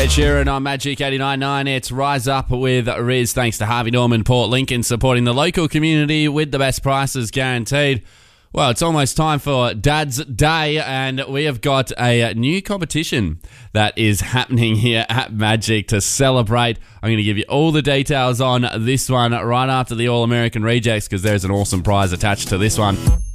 Ed Sheeran on Magic 89.9. It's Rise Up with Riz. Thanks to Harvey Norman Port Lincoln supporting the local community with the best prices guaranteed. Well, it's almost time for Dad's Day, and we have got a new competition that is happening here at Magic to celebrate. I'm going to give you all the details on this one right after the All-American Rejects, because there's an awesome prize attached to this one.